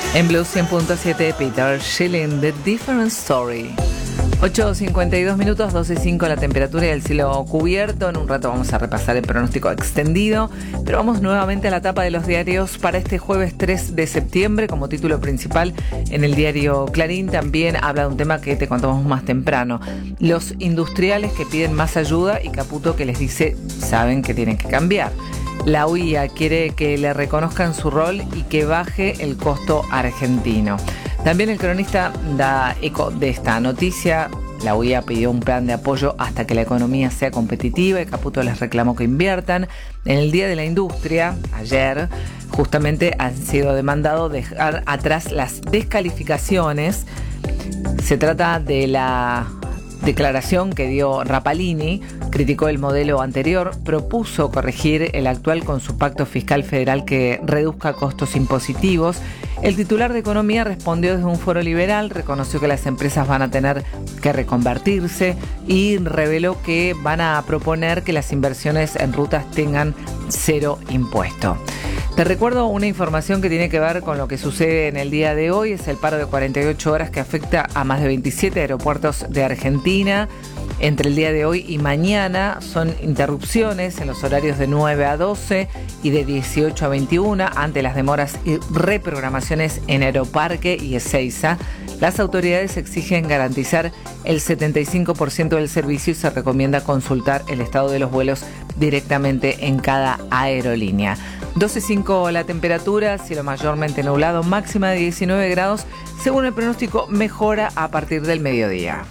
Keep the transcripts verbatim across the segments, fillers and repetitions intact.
En Blue cien punto siete, Peter Schilling, The Different Story. ocho cincuenta y dos minutos, doce y cinco la temperatura y el cielo cubierto. En un rato vamos a repasar el pronóstico extendido, pero vamos nuevamente a la tapa de los diarios para este jueves tres de septiembre. Como título principal en el diario Clarín también habla de un tema que te contamos más temprano: los industriales que piden más ayuda y Caputo que les dice saben que tienen que cambiar. La U I A quiere que le reconozcan su rol y que baje el costo argentino. También el cronista da eco de esta noticia. La U I A pidió un plan de apoyo hasta que la economía sea competitiva y Caputo les reclamó que inviertan. En el Día de la Industria, ayer, justamente han sido demandados dejar atrás las descalificaciones. Se trata de la declaración que dio Rapalini, criticó el modelo anterior, propuso corregir el actual con su pacto fiscal federal que reduzca costos impositivos. El titular de Economía respondió desde un foro liberal, reconoció que las empresas van a tener que reconvertirse y reveló que van a proponer que las inversiones en rutas tengan cero impuesto. Te recuerdo una información que tiene que ver con lo que sucede en el día de hoy. Es el paro de cuarenta y ocho horas que afecta a más de veintisiete aeropuertos de Argentina. Entre el día de hoy y mañana son interrupciones en los horarios de nueve a doce y de dieciocho a veintiuna ante las demoras y reprogramaciones en Aeroparque y Ezeiza. Las autoridades exigen garantizar el setenta y cinco por ciento del servicio y se recomienda consultar el estado de los vuelos directamente en cada aerolínea. doce cinco la temperatura, cielo mayormente nublado, máxima de diecinueve grados. Según el pronóstico, mejora a partir del mediodía.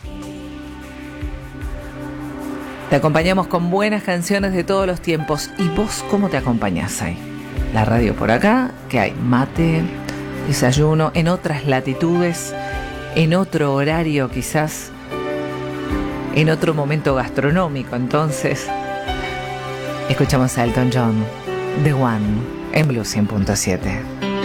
Te acompañamos con buenas canciones de todos los tiempos. ¿Y vos cómo te acompañás ahí? La radio por acá, que hay mate, desayuno, en otras latitudes, en otro horario quizás, en otro momento gastronómico. Entonces, escuchamos a Elton John, The One, en Blue cien punto siete.